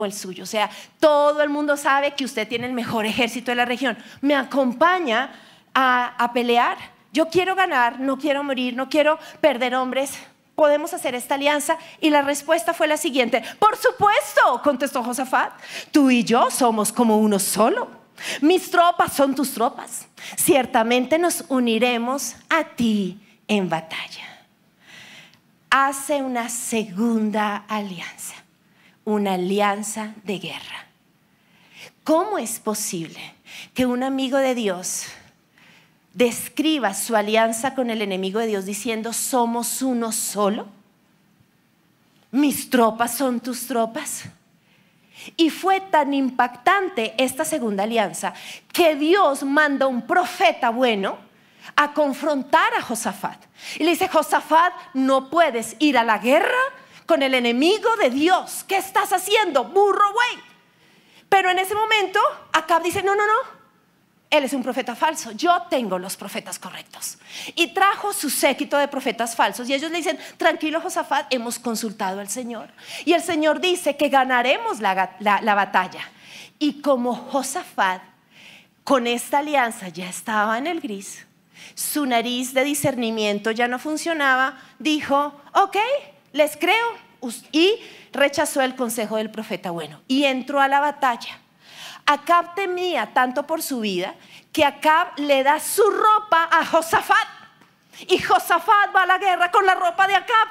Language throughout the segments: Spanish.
el suyo. O sea, todo el mundo sabe que usted tiene el mejor ejército de la región. ¿Me acompaña a pelear? Yo quiero ganar, no quiero morir, no quiero perder hombres. ¿Podemos hacer esta alianza? Y la respuesta fue la siguiente: por supuesto, contestó Josafat, tú y yo somos como uno solo. Mis tropas son tus tropas. Ciertamente nos uniremos a ti en batalla. Hace una segunda alianza, una alianza de guerra. ¿Cómo es posible que un amigo de Dios describa su alianza con el enemigo de Dios diciendo somos uno solo? Mis tropas son tus tropas. Y fue tan impactante esta segunda alianza que Dios manda un profeta bueno a confrontar a Josafat. Y le dice: Josafat, no puedes ir a la guerra con el enemigo de Dios. ¿Qué estás haciendo, burro güey? Pero en ese momento Acab dice: no, él es un profeta falso, yo tengo los profetas correctos. Y trajo su séquito de profetas falsos y ellos le dicen: tranquilo Josafat, hemos consultado al Señor y el Señor dice que ganaremos la batalla. Y como Josafat con esta alianza ya estaba en el gris, su nariz de discernimiento ya no funcionaba, dijo: ok, les creo, y rechazó el consejo del profeta bueno y entró a la batalla. Acab temía tanto por su vida que Acab le da su ropa a Josafat y Josafat va a la guerra con la ropa de Acab.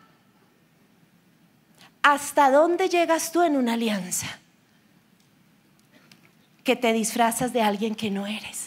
¿Hasta dónde llegas tú en una alianza? Que te disfrazas de alguien que no eres.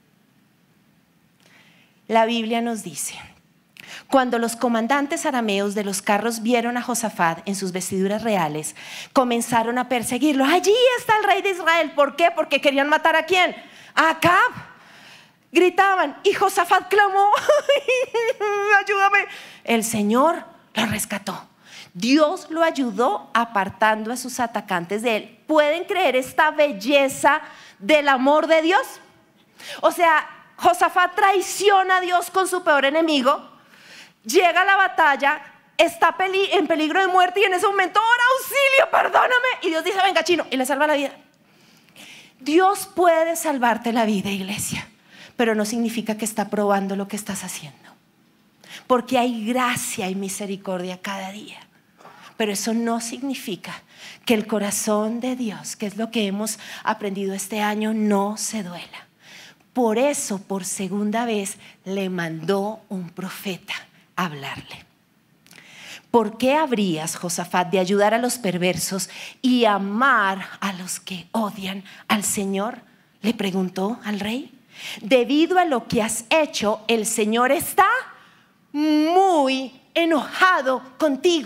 La Biblia nos dice: cuando los comandantes arameos de los carros vieron a Josafat en sus vestiduras reales, comenzaron a perseguirlo. Allí está el rey de Israel. ¿Por qué? Porque querían matar ¿a quién? A Acab. Gritaban y Josafat clamó: ayúdame. El Señor lo rescató. Dios lo ayudó apartando a sus atacantes de él. ¿Pueden creer esta belleza del amor de Dios? O sea, Josafat traiciona a Dios con su peor enemigo. Llega a la batalla, está en peligro de muerte y en ese momento ora: auxilio, perdóname. Y Dios dice: venga chino, y le salva la vida. Dios puede salvarte la vida, iglesia, pero no significa que está probando lo que estás haciendo, porque hay gracia y misericordia cada día. Pero eso no significa que el corazón de Dios, que es lo que hemos aprendido este año, no se duela. Por eso, por segunda vez, le mandó un profeta a hablarle. ¿Por qué habrías, Josafat, de ayudar a los perversos y amar a los que odian al Señor? Le preguntó al rey. Debido a lo que has hecho, el Señor está muy enojado contigo.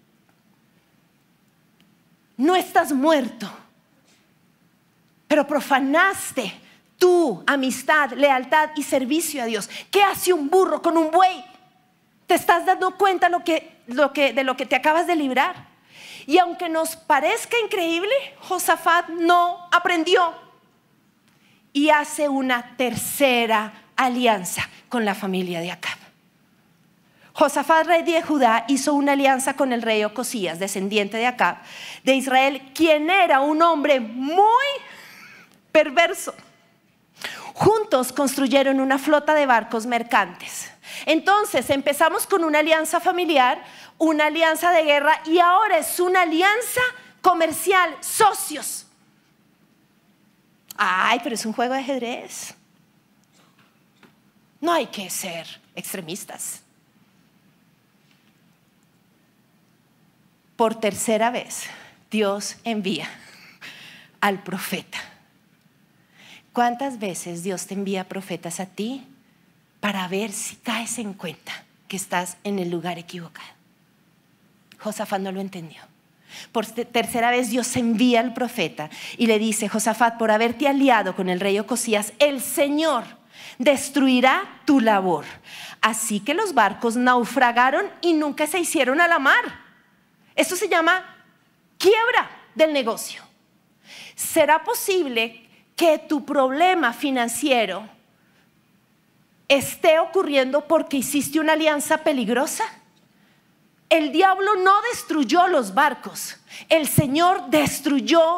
No estás muerto, pero profanaste tu amistad, lealtad y servicio a Dios. ¿Qué hace un burro con un buey? ¿Te estás dando cuenta de lo que te acabas de librar? Y aunque nos parezca increíble, Josafat no aprendió y hace una tercera alianza con la familia de Acab. Josafat, rey de Judá, hizo una alianza con el rey Ocosías, descendiente de Acab, de Israel, quien era un hombre muy perverso. Juntos construyeron una flota de barcos mercantes. Entonces empezamos con una alianza familiar, una alianza de guerra y ahora es una alianza comercial, socios. Ay, pero es un juego de ajedrez. No hay que ser extremistas. Por tercera vez, Dios envía al profeta. ¿Cuántas veces Dios te envía profetas a ti para ver si caes en cuenta que estás en el lugar equivocado? Josafat no lo entendió. Por tercera vez Dios envía al profeta y le dice: Josafat, por haberte aliado con el rey Ocosías, el Señor destruirá tu labor. Así que los barcos naufragaron y nunca se hicieron a la mar. Esto se llama quiebra del negocio. ¿Será posible que tu problema financiero esté ocurriendo porque hiciste una alianza peligrosa? el diablo no destruyó los barcos, el Señor destruyó